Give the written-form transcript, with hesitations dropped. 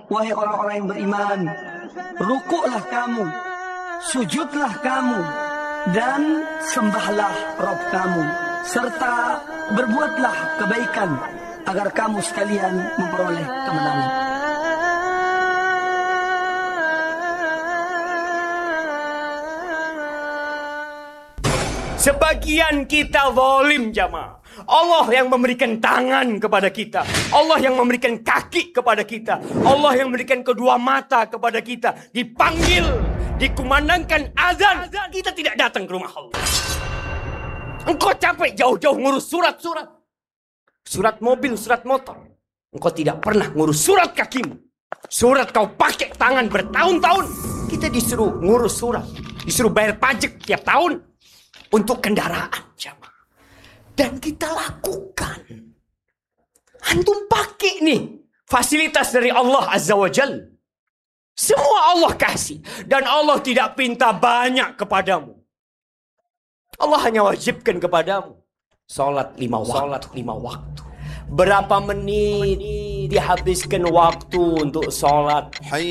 wahai orang-orang yang beriman, rukuklah kamu, sujudlah kamu, dan sembahlah Rabb kamu, serta berbuatlah kebaikan agar kamu sekalian memperoleh kemenangan. Sebagian kita zalim, jamaah. Allah yang memberikan tangan kepada kita, Allah yang memberikan kaki kepada kita, Allah yang memberikan kedua mata kepada kita. Dipanggil, dikumandangkan azan, kita tidak datang ke rumah Allah. Engkau capek jauh-jauh ngurus surat-surat, surat mobil, surat motor. Engkau tidak pernah ngurus surat kakimu. Surat kau pakai tangan bertahun-tahun. Kita disuruh ngurus surat, disuruh bayar pajak tiap tahun untuk kendaraan, jamaah. Dan kita lakukan. Antum pakai nih fasilitas dari Allah Azza wa Jalla. Semua Allah kasih. Dan Allah tidak pinta banyak kepadamu. Allah hanya wajibkan kepadamu salat 5 waktu. Berapa menit dihabiskan waktu untuk salat?